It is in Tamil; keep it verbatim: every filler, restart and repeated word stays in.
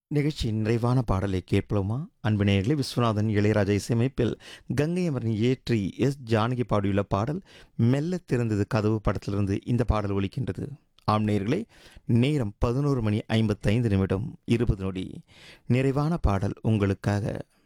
நிகழ்ச்சியின் நிறைவான பாடலை கேட்போமா? அன்பு நேயர்களே, விஸ்வநாதன் இளையராஜா இசையமைப்பில் கங்கை அமரன் இயற்றி எஸ் ஜானகி பாடியுள்ள பாடல் மெல்ல திறந்தது கதவு படத்திலிருந்து இந்த பாடல் ஒலிக்கின்றது. ஆம் நேயர்களே, நேரம் பதினொரு மணி ஐம்பத்தைந்து நிமிடம் இருபது நொடி. நிறைவான பாடல் உங்களுக்காக.